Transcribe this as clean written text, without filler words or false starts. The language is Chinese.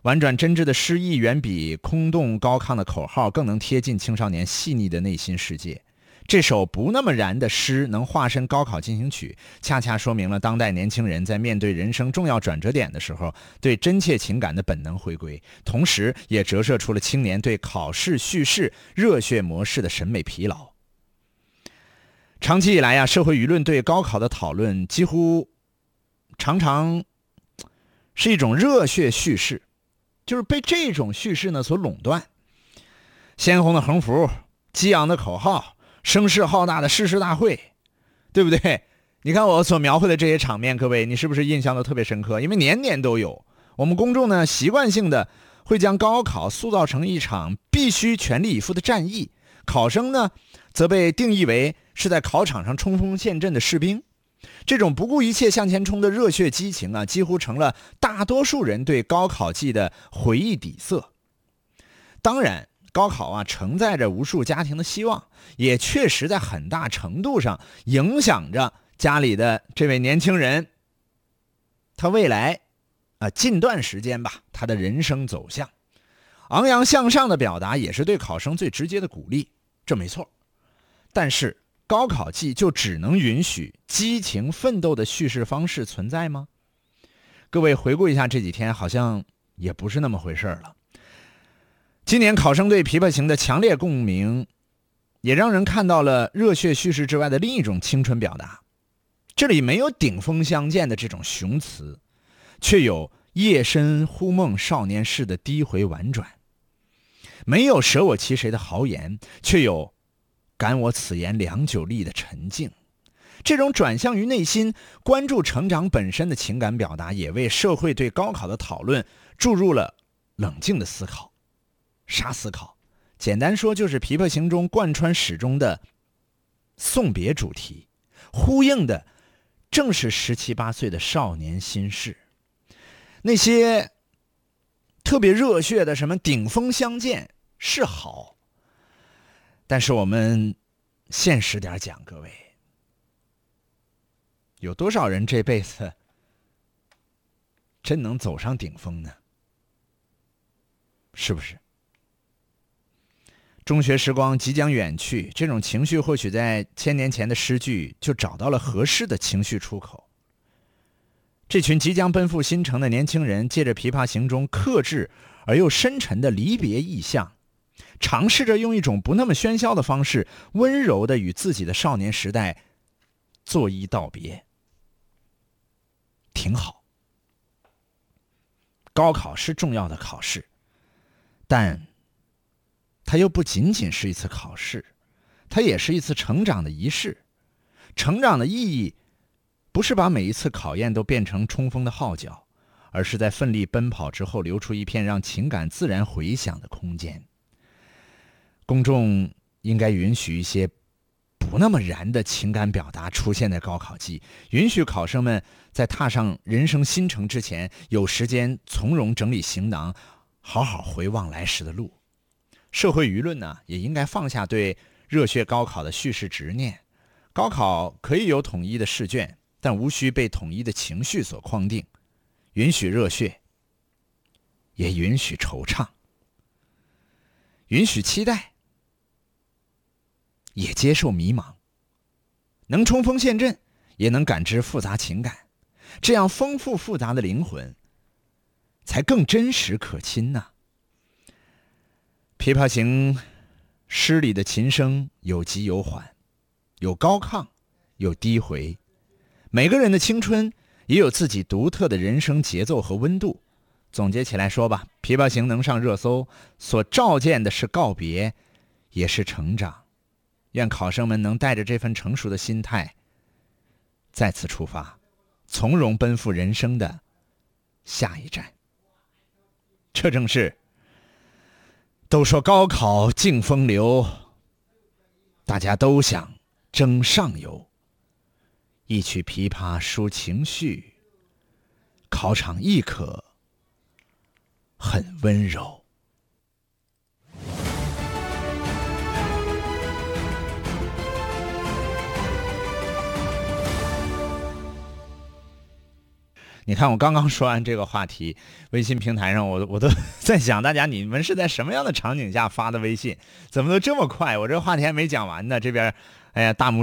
婉转真挚的诗意远比空洞高亢的口号更能贴近青少年细腻的内心世界。这首不那么燃的诗能化身高考进行曲，恰恰说明了当代年轻人在面对人生重要转折点的时候，对真切情感的本能回归，同时也折射出了青年对考试叙事热血模式的审美疲劳。长期以来社会舆论对高考的讨论几乎常常是一种热血叙事，就是被这种叙事呢所垄断。鲜红的横幅，激昂的口号，声势浩大的誓师大会，对不对？你看我所描绘的这些场面，各位你是不是印象都特别深刻？因为年年都有，我们公众呢习惯性的会将高考塑造成一场必须全力以赴的战役，考生呢则被定义为是在考场上冲锋陷阵的士兵。这种不顾一切向前冲的热血激情几乎成了大多数人对高考季的回忆底色。当然，高考承载着无数家庭的希望，也确实在很大程度上影响着家里的这位年轻人，他未来近段时间吧，他的人生走向。昂扬向上的表达也是对考生最直接的鼓励，这没错。但是高考季就只能允许激情奋斗的叙事方式存在吗？各位回顾一下这几天，好像也不是那么回事了。今年考生对《琵琶行》的强烈共鸣，也让人看到了热血叙事之外的另一种青春表达。这里没有顶峰相见的这种雄词，却有夜深忽梦少年事的低回婉转；没有舍我其谁的豪言，却有感我此言良久立的沉静。这种转向于内心、关注成长本身的情感表达，也为社会对高考的讨论注入了冷静的思考。啥思考？简单说，就是《琵琶行》中贯穿始终的送别主题，呼应的正是17、18岁的少年心事。那些特别热血的什么顶峰相见是好，但是我们现实点讲，各位，有多少人这辈子真能走上顶峰呢？是不是？中学时光即将远去，这种情绪或许在1000年前的诗句就找到了合适的情绪出口。这群即将奔赴新城的年轻人，借着《琵琶行》中克制而又深沉的离别意象，尝试着用一种不那么喧嚣的方式，温柔地与自己的少年时代作揖道别。挺好。高考是重要的考试，但它又不仅仅是一次考试，它也是一次成长的仪式。成长的意义不是把每一次考验都变成冲锋的号角，而是在奋力奔跑之后留出一片让情感自然回响的空间。公众应该允许一些不那么燃的情感表达出现在高考季，允许考生们在踏上人生新程之前有时间从容整理行囊，好好回望来时的路。社会舆论呢，也应该放下对热血高考的叙事执念。高考可以有统一的试卷，但无需被统一的情绪所框定。允许热血，也允许惆怅；允许期待，也接受迷茫。能冲锋陷阵，也能感知复杂情感。这样丰富复杂的灵魂，才更真实可亲呢。《琵琶行》诗里的琴声有急有缓，有高亢，有低回。每个人的青春也有自己独特的人生节奏和温度。总结起来说吧，《琵琶行》能上热搜，所照见的是告别，也是成长。愿考生们能带着这份成熟的心态再次出发，从容奔赴人生的下一站。这正是都说高考尽风流，大家都想争上游。一曲琵琶抒情绪，考场亦可很温柔。 你看我刚刚说完这个话题，微信平台上我都在想，大家你们是在什么样的场景下发的微信？怎么都这么快？我这个话题还没讲完呢，这边，哎呀，大拇